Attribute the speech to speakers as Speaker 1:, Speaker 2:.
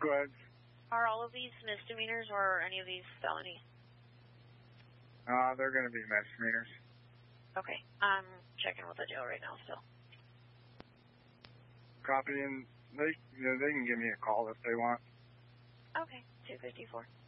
Speaker 1: Go ahead.
Speaker 2: Are all of these misdemeanors or are any of these felony?
Speaker 1: They're going to be misdemeanors.
Speaker 2: Okay. I'm checking with the jail right now still.
Speaker 1: Copy, and they can give me a call if they want.
Speaker 2: Okay. 254.